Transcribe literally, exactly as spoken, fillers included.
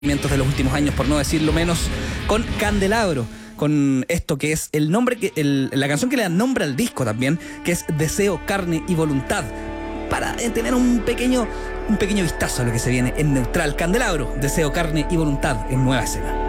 de los últimos años, por no decirlo menos, con Candelabro, con esto que es el nombre, que el, la canción que le da nombre al disco también, que es Deseo, Carne y Voluntad, para tener un pequeño, un pequeño vistazo a lo que se viene en Neutral. Candelabro, Deseo, Carne y Voluntad en Nueva Escena.